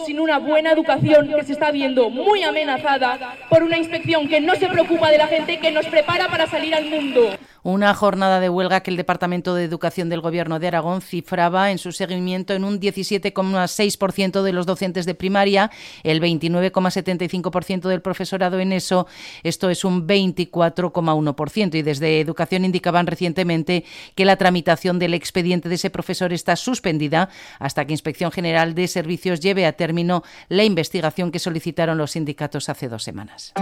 sin una buena educación que se está viendo muy amenazada por una inspección que no se preocupa de la gente, que nos prepara para salir al mundo. Una jornada de huelga que el Departamento de Educación del Gobierno de Aragón cifraba en su seguimiento en un 17,6% de los docentes de primaria, el 29,75% del profesorado en ESO, esto es un 24,1%. Y desde Educación indicaban recientemente que la tramitación del expediente de ese profesor está suspendida hasta que Inspección General de Servicios lleve a término la investigación que solicitaron los sindicatos hace 2 semanas.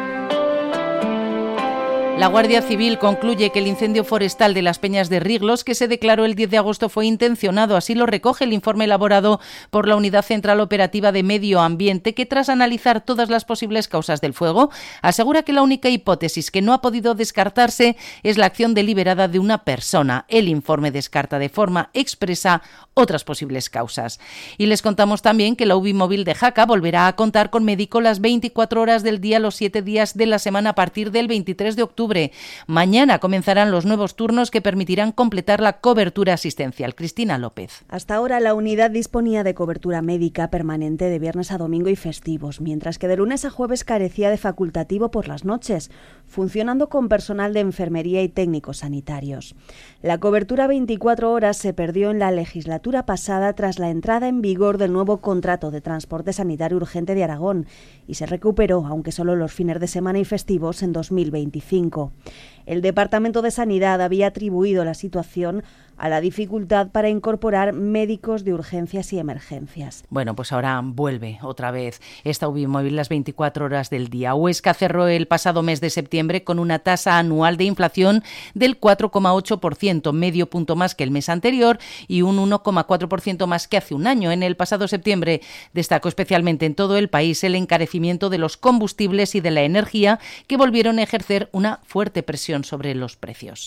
La Guardia Civil concluye que el incendio forestal de las Peñas de Riglos, que se declaró el 10 de agosto, fue intencionado. Así lo recoge el informe elaborado por la Unidad Central Operativa de Medio Ambiente, que tras analizar todas las posibles causas del fuego, asegura que la única hipótesis que no ha podido descartarse es la acción deliberada de una persona. El informe descarta de forma expresa otras posibles causas. Y les contamos también que la UBI móvil de Jaca volverá a contar con médico las 24 horas del día, los 7 días de la semana a partir del 23 de octubre. Mañana comenzarán los nuevos turnos que permitirán completar la cobertura asistencial. Cristina López. Hasta ahora la unidad disponía de cobertura médica permanente de viernes a domingo y festivos, mientras que de lunes a jueves carecía de facultativo por las noches, funcionando con personal de enfermería y técnicos sanitarios. La cobertura 24 horas se perdió en la legislatura pasada tras la entrada en vigor del nuevo contrato de transporte sanitario urgente de Aragón y se recuperó, aunque solo los fines de semana y festivos, en 2025. El Departamento de Sanidad había atribuido la situación a la dificultad para incorporar médicos de urgencias y emergencias. Bueno, pues ahora vuelve otra vez esta UBI móvil las 24 horas del día. Huesca cerró el pasado mes de septiembre con una tasa anual de inflación del 4,8%, medio punto más que el mes anterior y un 1,4% más que hace un año. En el pasado septiembre destacó especialmente en todo el país el encarecimiento de los combustibles y de la energía, que volvieron a ejercer una fuerte presión sobre los precios.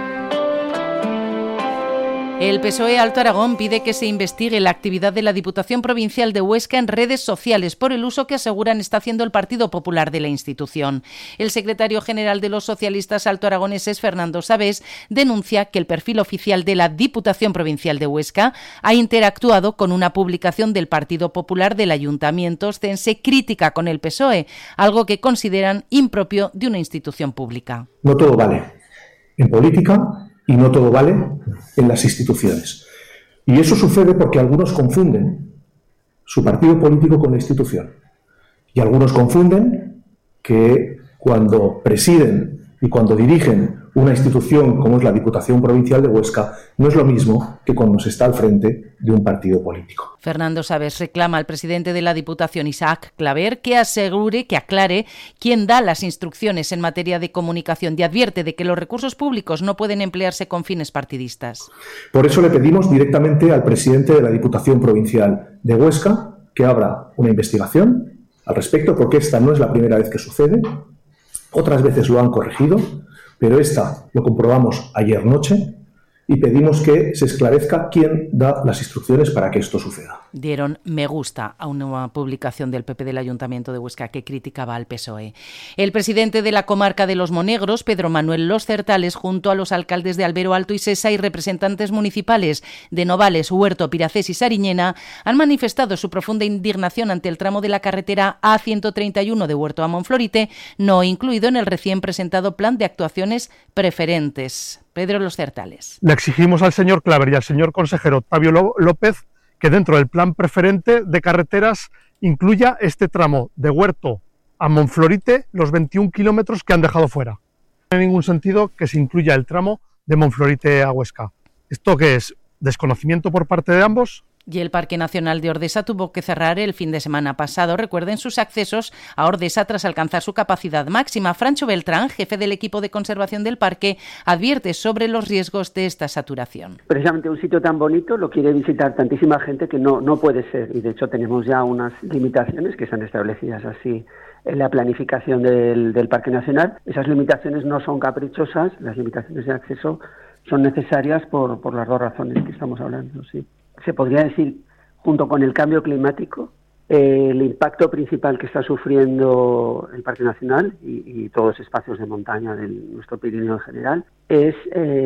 El PSOE Alto Aragón pide que se investigue la actividad de la Diputación Provincial de Huesca en redes sociales por el uso que aseguran está haciendo el Partido Popular de la institución. El secretario general de los socialistas altoaragoneses, Fernando Sabés, denuncia que el perfil oficial de la Diputación Provincial de Huesca ha interactuado con una publicación del Partido Popular del Ayuntamiento Ostense crítica con el PSOE, algo que consideran impropio de una institución pública. No todo vale en política y no todo vale en las instituciones. Y eso sucede porque algunos confunden su partido político con la institución. Y algunos confunden que cuando presiden y cuando dirigen una institución como es la Diputación Provincial de Huesca, no es lo mismo que cuando se está al frente de un partido político. Fernando Sabés reclama al presidente de la Diputación, Isaac Claver, que asegure, que aclare quién da las instrucciones en materia de comunicación y advierte de que los recursos públicos no pueden emplearse con fines partidistas. Por eso le pedimos directamente al presidente de la Diputación Provincial de Huesca que abra una investigación al respecto, porque esta no es la primera vez que sucede. Otras veces lo han corregido, pero esta lo comprobamos ayer noche y pedimos que se esclarezca quién da las instrucciones para que esto suceda. Dieron me gusta a una publicación del PP del Ayuntamiento de Huesca que criticaba al PSOE. El presidente de la comarca de Los Monegros, Pedro Manuel Los Certales, junto a los alcaldes de Albero Alto y Sesa y representantes municipales de Novales, Huerto, Piracés y Sariñena, han manifestado su profunda indignación ante el tramo de la carretera A131 de Huerto a Monflorite, no incluido en el recién presentado plan de actuaciones preferentes. Pedro Los Certales. Le exigimos al señor Claver y al señor consejero Octavio López que dentro del plan preferente de carreteras incluya este tramo de Huerto a Monflorite, los 21 kilómetros que han dejado fuera. No tiene ningún sentido que se incluya el tramo de Monflorite a Huesca. ¿Esto qué es? ¿Desconocimiento por parte de ambos? Y el Parque Nacional de Ordesa tuvo que cerrar el fin de semana pasado. Recuerden sus accesos a Ordesa tras alcanzar su capacidad máxima. Francho Beltrán, jefe del equipo de conservación del parque, advierte sobre los riesgos de esta saturación. Precisamente un sitio tan bonito lo quiere visitar tantísima gente que no puede ser. Y de hecho tenemos ya unas limitaciones que están establecidas así en la planificación del Parque Nacional. Esas limitaciones no son caprichosas, las limitaciones de acceso son necesarias por las dos razones que estamos hablando, sí. Se podría decir, junto con el cambio climático, El impacto principal que está sufriendo el Parque Nacional y todos los espacios de montaña de nuestro Pirineo en general es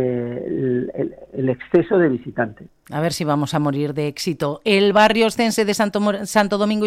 el exceso de visitantes. A ver si vamos a morir de éxito. El barrio ostense de Santo Domingo